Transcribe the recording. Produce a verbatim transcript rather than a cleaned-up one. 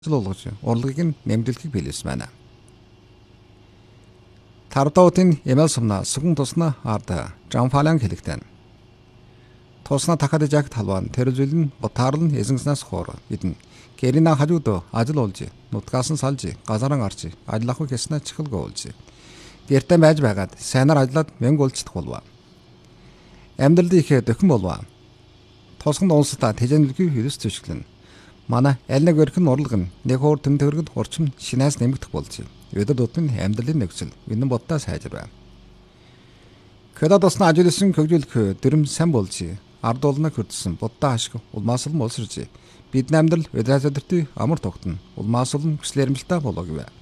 болгож урлагийг нь нэмэгдүүлэхийг биелсэн байна. Тардоотын эмэл сумна сүгэн тусна арда жамфалан хэлэгтэн. Тусна дахад жагт халван тэрзүлэн ботаарлан эзэнснаас хоор бидэн гэрина хажууд ажил олж нутгаас нь салж газаран арч ажиллах гэснэ чихэлгүй олж гэртэ байж байгаад сайнаар ажиллаад мянга олцдох болов. Амьдрал их дөхөн болов. Тосгонд унсдаа тэжэнэлгүй хөрөс төшгөлн. Манай аль нэг өрхөн урлаг нь нэг хуур төм төгрөгд урчим шинээс нэмэгдэх болж өдөр тутмын амьдралын нөхцөл үнэн бодтаа сайжир байна. Көдөд усна ажилласан хөгжүүлэх дөрэм сан болж ард улнаа хүрдсэн буддаа ашиг улмаасл молсорж бид амьдрал өдрөөс өдөртөө амар тогтно улмаасл хүслэрэмжтэй болоо гэв.